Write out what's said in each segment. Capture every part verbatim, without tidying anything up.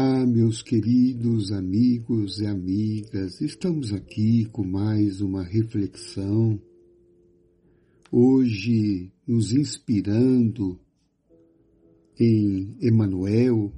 Olá, meus queridos amigos e amigas, estamos aqui com mais uma reflexão, hoje nos inspirando em Emmanuel,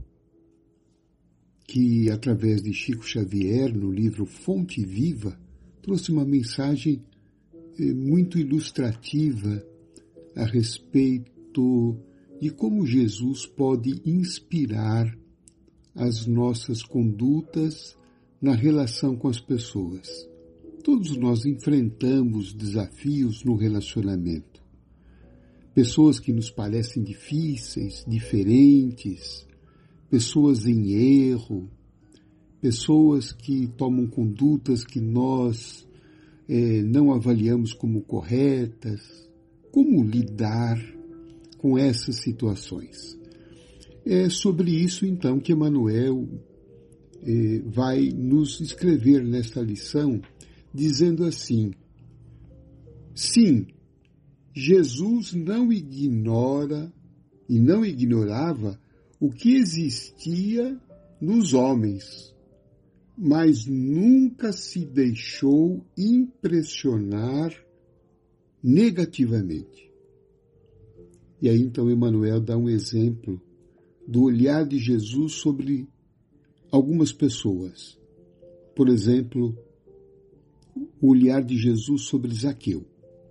que através de Chico Xavier, no livro Fonte Viva, trouxe uma mensagem muito ilustrativa a respeito de como Jesus pode inspirar as nossas condutas na relação com as pessoas. Todos nós enfrentamos desafios no relacionamento. Pessoas que nos parecem difíceis, diferentes, pessoas em erro, pessoas que tomam condutas que nós eh, não avaliamos como corretas. Como lidar com essas situações? É sobre isso, então, que Emmanuel eh, vai nos escrever nesta lição, dizendo assim: sim, Jesus não ignora e não ignorava o que existia nos homens, mas nunca se deixou impressionar negativamente. E aí, então, Emmanuel dá um exemplo do olhar de Jesus sobre algumas pessoas. Por exemplo, o olhar de Jesus sobre Zaqueu.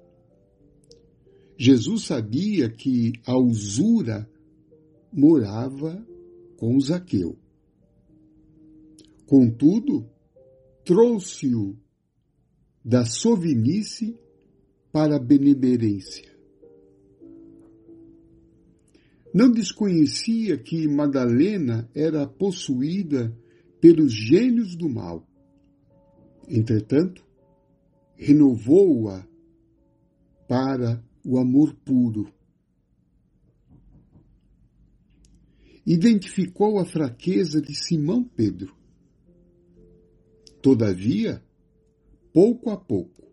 Jesus sabia que a usura morava com Zaqueu. Contudo, trouxe-o da sovinice para a benemerência. Não desconhecia que Madalena era possuída pelos gênios do mal. Entretanto, renovou-a para o amor puro. Identificou a fraqueza de Simão Pedro. Todavia, pouco a pouco,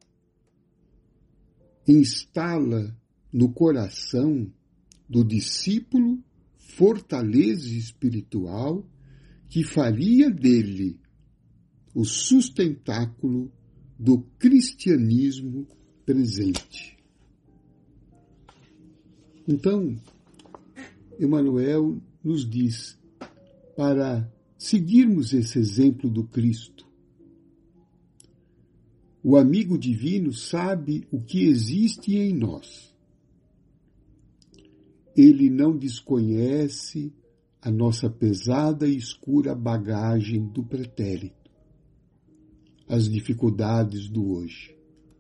instala no coração do discípulo fortaleza espiritual que faria dele o sustentáculo do cristianismo presente. Então, Emmanuel nos diz para seguirmos esse exemplo do Cristo. O amigo divino sabe o que existe em nós. Ele não desconhece a nossa pesada e escura bagagem do pretérito, as dificuldades do hoje.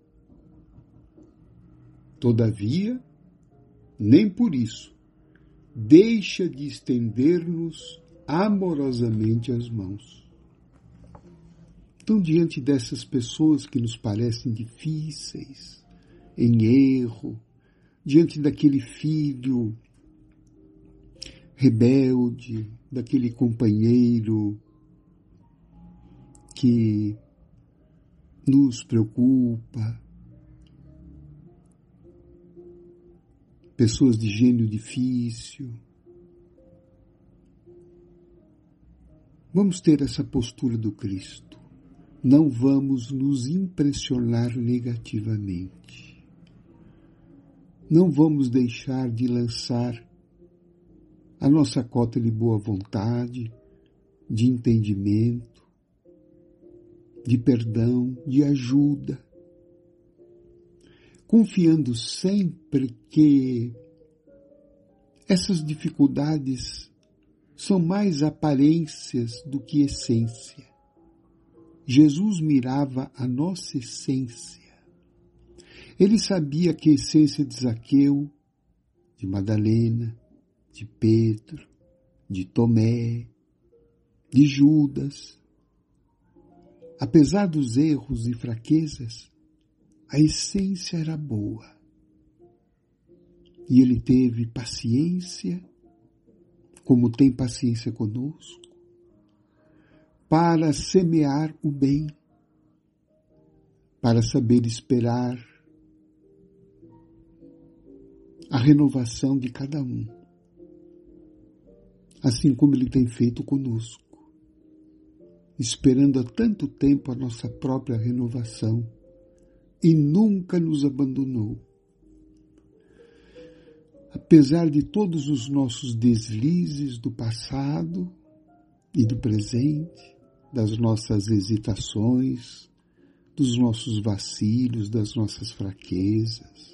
Todavia, nem por isso, deixa de estender-nos amorosamente as mãos. Então, diante dessas pessoas que nos parecem difíceis, em erro, diante daquele filho rebelde, daquele companheiro que nos preocupa, pessoas de gênio difícil, vamos ter essa postura do Cristo. Não vamos nos impressionar negativamente. Não vamos deixar de lançar a nossa cota de boa vontade, de entendimento, de perdão, de ajuda, confiando sempre que essas dificuldades são mais aparências do que essência. Jesus mirava a nossa essência. Ele sabia que a essência de Zaqueu, de Madalena, de Pedro, de Tomé, de Judas, apesar dos erros e fraquezas, a essência era boa. E ele teve paciência, como tem paciência conosco, para semear o bem, para saber esperar a renovação de cada um, assim como Ele tem feito conosco. esperando há tanto tempo a nossa própria renovação e nunca nos abandonou. Apesar de todos os nossos deslizes do passado e do presente, das nossas hesitações, dos nossos vacilos, das nossas fraquezas,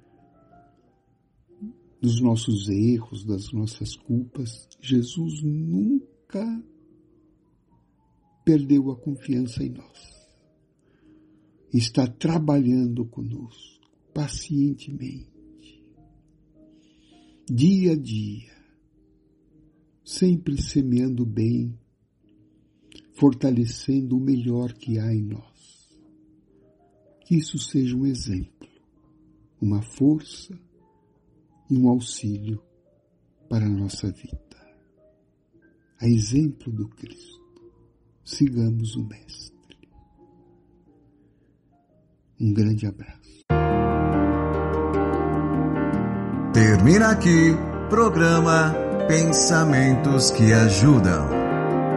dos nossos erros, das nossas culpas, Jesus nunca perdeu a confiança em nós. Está trabalhando conosco, pacientemente, dia a dia, sempre semeando bem, fortalecendo o melhor que há em nós. Que isso seja um exemplo, uma força e um auxílio para a nossa vida. A exemplo do Cristo, sigamos o Mestre. Um grande abraço. Termina aqui programa Pensamentos que Ajudam.